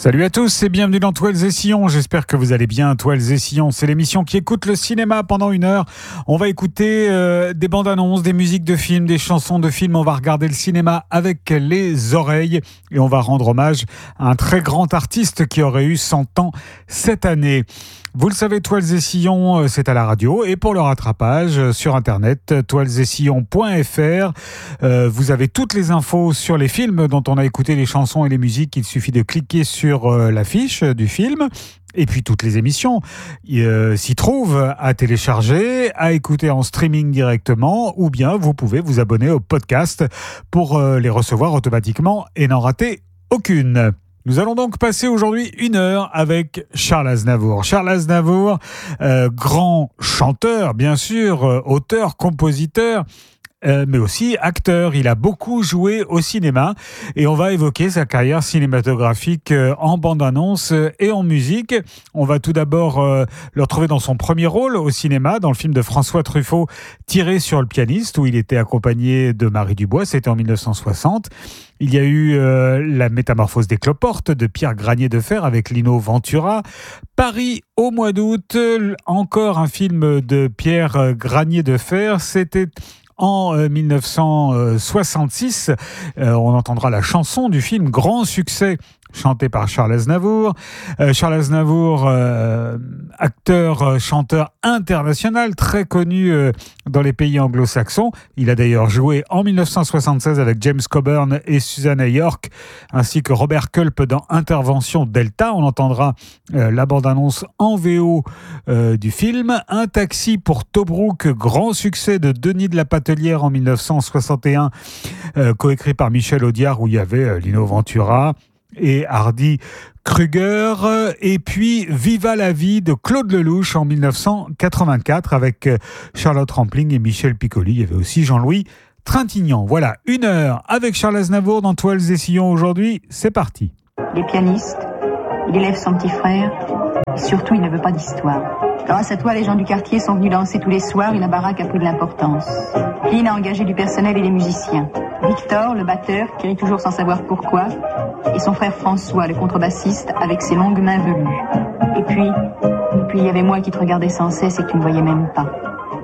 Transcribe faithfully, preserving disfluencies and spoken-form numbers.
Salut à tous et bienvenue dans Toiles et Sillons. J'espère que vous allez bien. Toiles et Sillons, c'est l'émission qui écoute le cinéma pendant une heure. On va écouter euh, des bandes annonces, des musiques de films, des chansons de films. On va regarder le cinéma avec les oreilles et on va rendre hommage à un très grand artiste qui aurait eu cent ans cette année. Vous le savez, Toiles et Sillons, c'est à la radio et pour le rattrapage sur internet, toiles et sillons point f r. Euh, vous avez toutes les infos sur les films dont on a écouté les chansons et les musiques. Il suffit de cliquer sur euh, l'affiche du film. Et puis toutes les émissions euh, s'y trouvent à télécharger, à écouter en streaming directement, ou bien vous pouvez vous abonner au podcast pour euh, les recevoir automatiquement et n'en rater aucune. Nous allons donc passer aujourd'hui une heure avec Charles Aznavour. Charles Aznavour, euh, grand chanteur, bien sûr, euh, auteur, compositeur, Euh, mais aussi acteur. Il a beaucoup joué au cinéma et on va évoquer sa carrière cinématographique euh, en bande-annonce et en musique. On va tout d'abord euh, le retrouver dans son premier rôle au cinéma, dans le film de François Truffaut, Tiré sur le pianiste, où il était accompagné de Marie Dubois. C'était en dix-neuf cent soixante. Il y a eu euh, La métamorphose des cloportes de Pierre Granier de Fer avec Lino Ventura. Paris au mois d'août, encore un film de Pierre Granier de Fer. C'était en euh, dix-neuf cent soixante-six, euh, on entendra la chanson du film, grand succès, chanté par Charles Aznavour. Euh, Charles Aznavour, euh, acteur, euh, chanteur international, très connu euh, dans les pays anglo-saxons. Il a d'ailleurs joué en dix-neuf cent soixante-seize avec James Coburn et Susanna York, ainsi que Robert Culp dans Intervention Delta. On entendra euh, la bande-annonce en V O euh, du film. Un taxi pour Tobruk, grand succès de Denis de la Patelière en dix-neuf cent soixante et un, euh, coécrit par Michel Audiard, où il y avait euh, Lino Ventura et Hardy Kruger, et puis Viva la vie de Claude Lelouch en dix-neuf cent quatre-vingt-quatre avec Charlotte Rampling et Michel Piccoli. Il y avait aussi Jean-Louis Trintignant. Voilà, une heure avec Charles Aznavour dans Toiles et Sillons aujourd'hui. C'est parti. Il est pianiste, il élève son petit frère, et surtout il ne veut pas d'histoire. Grâce à toi, les gens du quartier sont venus danser tous les soirs et la baraque a pris de l'importance. Lynn a engagé du personnel et des musiciens. Victor, le batteur, qui rit toujours sans savoir pourquoi, et son frère François, le contrebassiste, avec ses longues mains velues. Et puis, et puis il y avait moi qui te regardais sans cesse et que tu ne voyais même pas.